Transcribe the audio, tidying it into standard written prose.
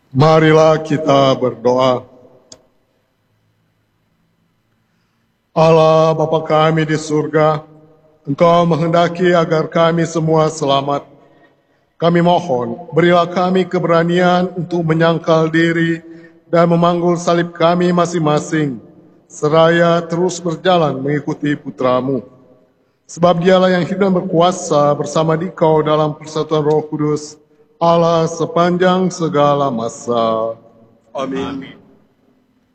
Marilah kita berdoa. Allah Bapa kami di surga, Engkau menghendaki agar kami semua selamat. Kami mohon, berilah kami keberanian untuk menyangkal diri dan memanggul salib kami masing-masing, seraya terus berjalan mengikuti putra-Mu. Sebab dialah yang hidup dan berkuasa bersama Dikau dalam persatuan Roh Kudus, Allah sepanjang segala masa. Amin.